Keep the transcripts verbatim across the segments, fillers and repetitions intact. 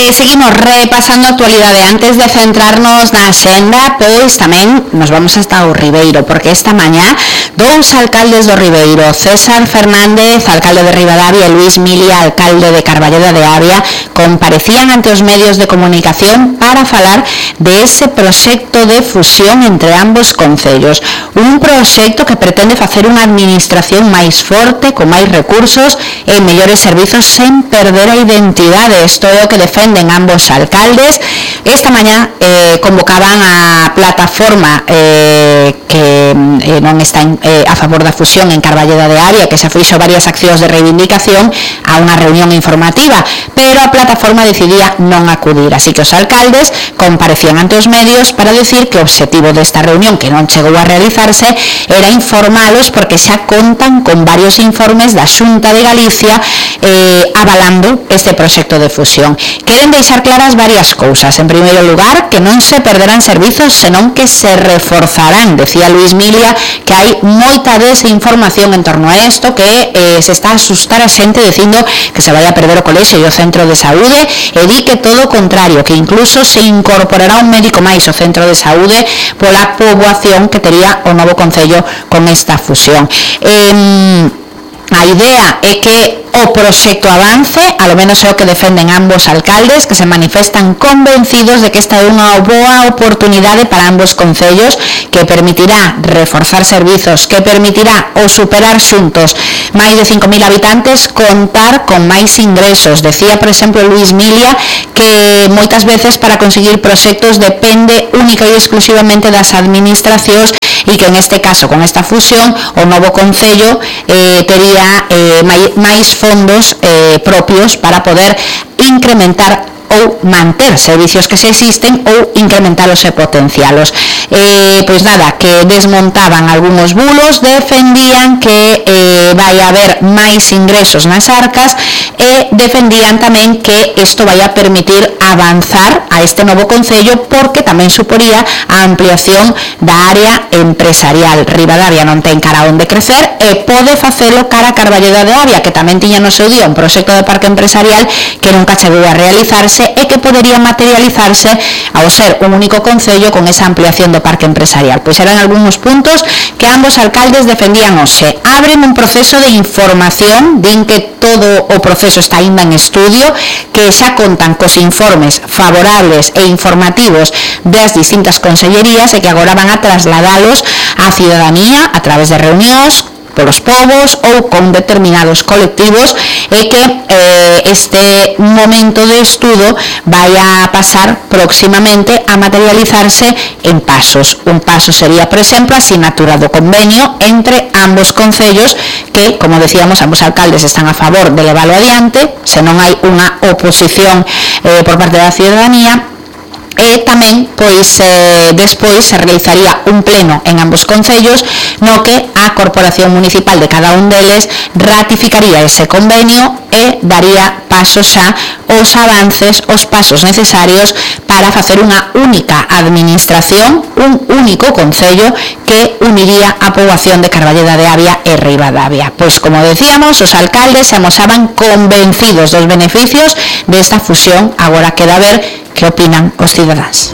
E seguimos repasando a actualidade. Antes de centrarnos na senda, pois tamén nos vamos hasta o Ribeiro, porque esta mañá dous alcaldes do Ribeiro, César Fernández, alcalde de Ribadavia, e Luís Milia, alcalde de Carballeda de Avia, comparecían ante os medios de comunicación para falar de ese proxecto de fusión entre ambos concellos. Un proxecto que pretende facer unha administración máis forte, con máis recursos e mellores servizos sen perder a identidade. Isto é o que defenden ambos alcaldes. Esta mañá eh, convocaban a plataforma eh, que eh, non está en, eh, a favor da fusión en Carballeda de Avia, que se fixo varias accións de reivindicación a unha reunión informativa, pero a plataforma decidía non acudir, así que os alcaldes comparecían ante os medios para decir que o obxectivo desta reunión, que non chegou a realizarse, era informalos porque xa contan con varios informes da Xunta de Galicia eh, avalando este proxecto de fusión. Queren deixar claras varias cousas. En primeiro lugar, que non se perderán servizos, senón que se reforzarán. Decía Luís Milia que hai moita desinformación en torno a isto, que eh, se está a asustar a xente dicindo que se vai a perder o colexio e o centro de saúde, e di que todo o contrario, que incluso se incorporará un médico máis ao centro de saúde pola poboación que tería o novo concello con esta fusión. Eh, a idea é que o proxecto avance, a lo menos é o que defenden ambos alcaldes, que se manifestan convencidos de que esta é unha boa oportunidade para ambos concellos, que permitirá reforzar servizos, que permitirá o superar xuntos máis de cinco mil habitantes, contar con máis ingresos. Decía, por exemplo, Luís Milia que moitas veces para conseguir proxectos depende única e exclusivamente das administracións, e que en este caso, con esta fusión, o novo concello eh, tería eh, máis fondos eh, propios para poder incrementar ou manter servicios que se existen ou incrementalos e potencialos. Eh, pois nada, que desmontaban algúns bulos, defendían que eh, vai haber máis ingresos nas arcas e defendían tamén que isto vai a permitir avanzar a este novo concello, porque tamén suporía a ampliación da área empresarial. Ribadavia non ten cara onde crecer e pode facelo cara a Carballeda de Avia, que tamén tiña no seu día un proxecto de parque empresarial que nunca chegou a realizarse e que podería materializarse ao ser un único concello con esa ampliación do parque empresarial. Pois eran algúns puntos que ambos alcaldes defendían hoxe. Abren un proceso de información, din que todo o proceso está ainda en estudio, que xa contan cos informes favorables e informativos das distintas consellerías e que agora van a trasladalos á cidadanía a través de reunións polos povos ou con determinados colectivos, e que eh, este momento de estudo vai a pasar próximamente a materializarse en pasos. Un paso sería, por exemplo, a sinatura do convenio entre ambos concellos, que, como decíamos, ambos alcaldes están a favor de leválo adiante, se non hai unha oposición eh, por parte da cidadanía. E tamén, pois, eh, despois se realizaría un pleno en ambos concellos no que a Corporación Municipal de cada un deles ratificaría ese convenio e daría paso xa os avances, os pasos necesarios para facer unha única administración, un único concello que uniría a poboación de Carballeda de Avia e Ribadavia. Pois, como decíamos, os alcaldes se amosaban convencidos dos beneficios desta fusión. Agora queda ver que opinan os cidadáns.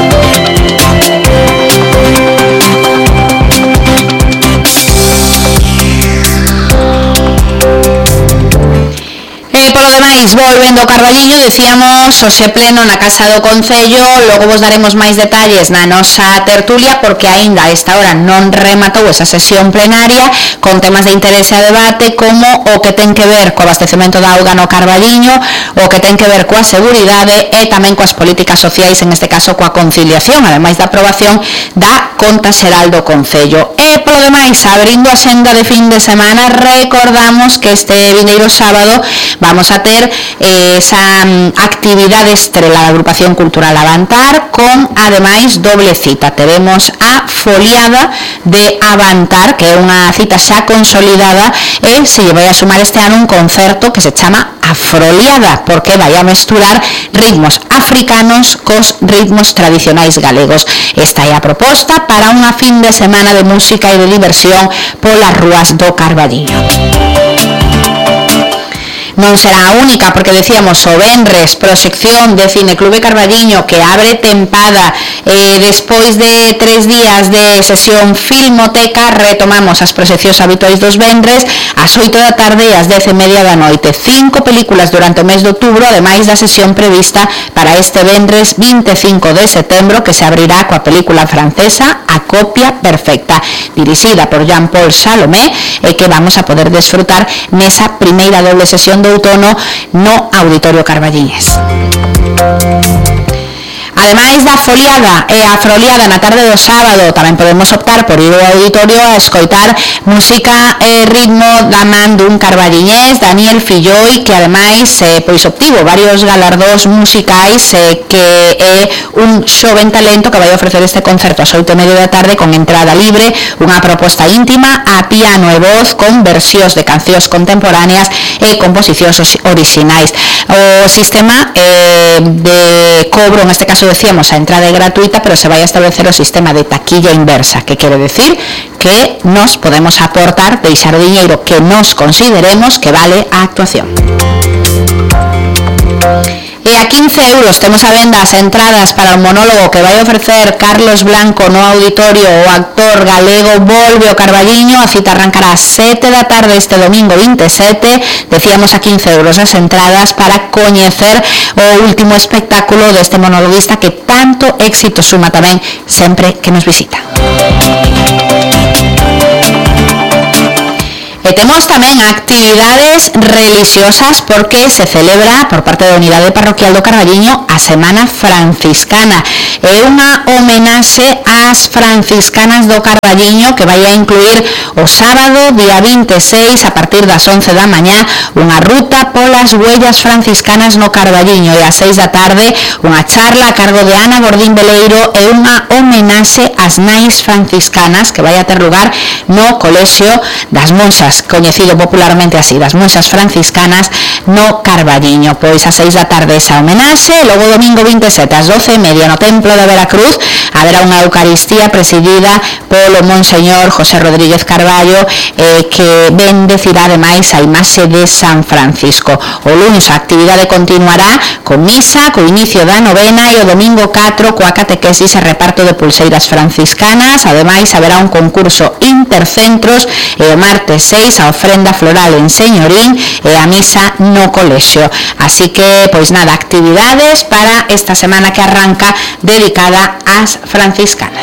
E polo demais, volvendo ao Carballiño, decíamos hoxe pleno na Casa do Concello. Logo vos daremos máis detalles na nosa tertulia, porque aínda a esta hora non rematou esa sesión plenaria con temas de interese a debate, como o que ten que ver co abastecemento da auga no Carballiño, o que ten que ver coa seguridade e tamén coas políticas sociais, en este caso coa conciliación, ademais da aprobación da Conta Xeral do Concello. E polo demais, abrindo a senda de fin de semana, recordamos que este vindeiro sábado vamos a ter eh, esa um, actividade estrela da Agrupación Cultural Avantar, con ademais doble cita. Teremos a Foliada de Avantar, que é unha cita xa consolidada, e se lle vai a sumar este ano un concerto que se chama Afroliada, porque vai a mesturar ritmos africanos cos ritmos tradicionais galegos. Esta é a proposta para unha fin de semana de música e de diversión polas rúas do Carballiño. Non será a única, porque decíamos o venres, proxección de Cineclube Carballiño, que abre tempada eh, despois de tres días de sesión Filmoteca. Retomamos as proxeccións habituais dos venres ás oito da tarde e ás dez e media da noite. Cinco películas durante o mes de outubro, ademais da sesión prevista para este venres vinte e cinco de setembro, que se abrirá coa película francesa A copia perfecta, dirixida por Jean-Paul Salomé, e que vamos a poder desfrutar nesa primeira doble sesión de outono no Auditorio Carballiñés. Ademais da foliada e a froliada na tarde do sábado, tamén podemos optar por ir ao auditorio a escoitar música e ritmo da man dun carballiñés, Daniel Filloi, que ademais eh, pois obtivo varios galardóns musicais, eh, que é un xoven talento que vai ofrecer este concerto ás oito e media da tarde con entrada libre, unha proposta íntima a piano e voz con versións de cancións contemporáneas e composicións orixinais. O sistema eh, de cobro, en este caso decíamos, a entrada é gratuita, pero se vai a establecer o sistema de taquilla inversa, que quere decir que nos podemos aportar, deixar o diñeiro que nos consideremos que vale a actuación. E a quince euros temos a venda as entradas para o monólogo que vai ofrecer Carlos Blanco no auditorio. O actor galego volve ao Carballiño. A cita arrancará ás sete da tarde este domingo vinte e sete. Decíamos a quince euros as entradas para coñecer o último espectáculo deste monologuista que tanto éxito suma tamén sempre que nos visita. E temos tamén actividades religiosas, porque se celebra por parte da Unidade Parroquial do Carballiño a Semana Franciscana. É unha homenaxe ás franciscanas do Carballiño que vai a incluir o sábado, día vinte e seis, a partir das once da mañá, unha ruta polas huellas franciscanas no Carballiño, e ás seis da tarde unha charla a cargo de Ana Gordín Veleiro e unha homenaxe ás nais franciscanas que vai a ter lugar no Colexio das Monxas, coñecido popularmente así, das Monxas Franciscanas no Carballiño. Pois a seis da tarde esa homenaxe, e logo domingo vinte e sete ás doce e media no Templo de Veracruz haberá unha Eucaristía presidida polo Monseñor José Rodríguez Carballo, eh, que bendecirá ademais a imaxe de San Francisco. O lunes a actividade continuará con misa, co inicio da novena, e o domingo catro coa catequesis e reparto de pulseiras franciscanas. Ademais haberá un concurso intercentros, e o martes seis a ofrenda floral en Señorín e a misa no colexio. Así que, pois nada, actividades para esta semana que arranca dedicada ás franciscanas.